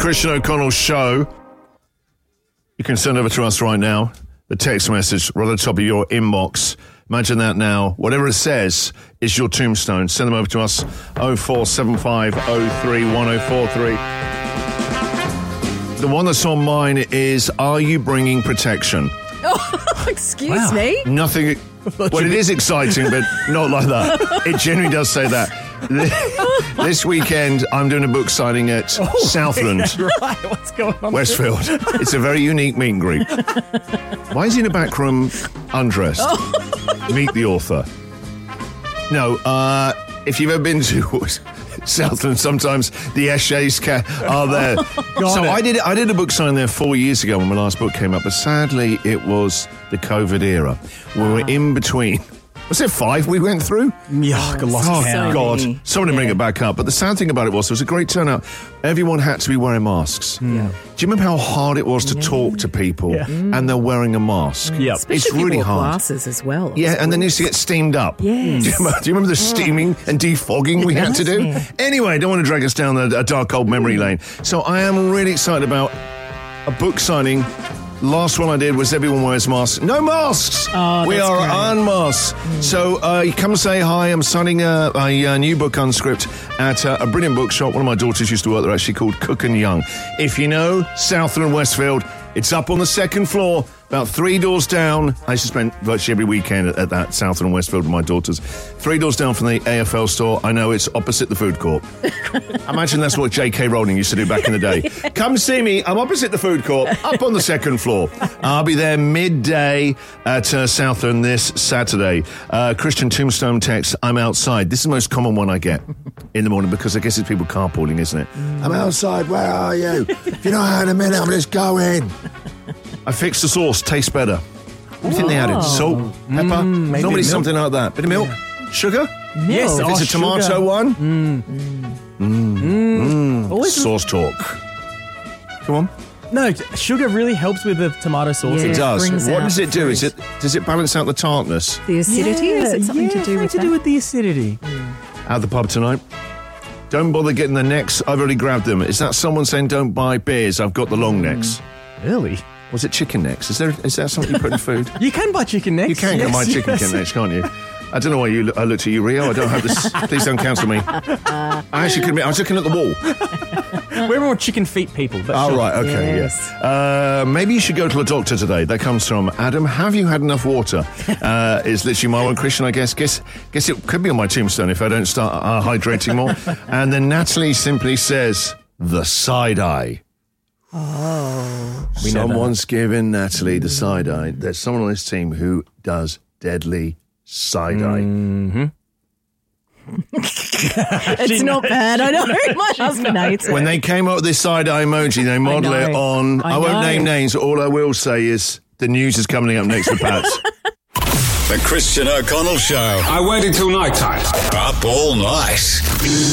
Christian O'Connell Show. You can send over to us right now. The text message right at the top of your inbox. Imagine that now. Whatever it says is your tombstone. Send them over to us. 0475 03 1043. The one that's on mine is, are you bringing protection? Oh, excuse me? Nothing. Well, it is exciting, but not like that. It genuinely does say that. This weekend, I'm doing a book signing at Southland. Right, what's going on? Westfield. It's a very unique meet and greet. Why is he in the back room undressed? Meet the author. No, if you've ever been to Southland, sometimes the essays are there. I did a book signing there 4 years ago when my last book came up, but sadly it was the COVID era. We were in between. Was it 5 we went through? Yeah, God. Someone to bring it back up. But the sad thing about it was a great turnout. Everyone had to be wearing masks. Yeah. Do you remember how hard it was to talk to people and they're wearing a mask? Yep. Especially It's if you really wore hard. glasses as well. Yeah, and then used to get steamed up. Yes. Do you remember the steaming and defogging we had to do? Yeah. Anyway, I don't want to drag us down a dark old memory lane. So I am really excited about a book signing. Last one I did was everyone wears masks. No masks! We are unmasked. So you come say hi. I'm signing a new book Unscript at a brilliant bookshop. One of my daughters used to work there, actually, called Cook & Young. If you know Southland Westfield, it's up on the second floor, about 3 doors down. I used to spend virtually every weekend at that Southland Westfield with my daughters. 3 doors down from the AFL store. I know it's opposite the food court. Imagine that's what J.K. Rowling used to do back in the day. Come see me. I'm opposite the food court, up on the second floor. I'll be there midday at Southland this Saturday. Christian Tombstone text, I'm outside. This is the most common one I get in the morning because I guess it's people carpooling, isn't it? I'm outside. Where are you? If you're not out in a minute, I'm just going. I fixed the sauce. Tastes better. What do you think they added? Salt? Pepper? Maybe Normally milk. something like that. Bit of milk? Sugar? Yes. If it's a tomato sugar. one? Always Sauce talk. Come on. No, sugar really helps with the tomato sauce. Yeah. It does. brings What out does it do? fruit. Does it balance out the tartness? the acidity. Is it something to do with that? the acidity. At the pub tonight. Don't bother getting the necks. I've already grabbed them. Is that someone saying don't buy beers? I've got the long necks. Really? Was it chicken necks? Is that something you put in food? You can buy chicken necks. You can get my chicken yes. necks, can't you? I don't know why I looked at you, Rio. I don't have this. Please don't cancel me. I actually couldn't admit, I was looking at the wall. We're more chicken feet people. But Oh, sure. right, okay, Yes. yeah. Maybe you should go to a doctor today. That comes from Adam. Have you had enough water? Is literally my one. Christian, I guess it could be on my tombstone if I don't start hydrating more. And then Natalie simply says, the side eye. Oh. Someone's given Natalie the side eye. There's someone on this team who does deadly side eye. It's not bad. I know. My husband hates it. When they came up with this side eye emoji, they model it know. on. I won't know. name names. All I will say is the news is coming up next with Pat. The Christian O'Connell Show. I waited till night time. Up all night.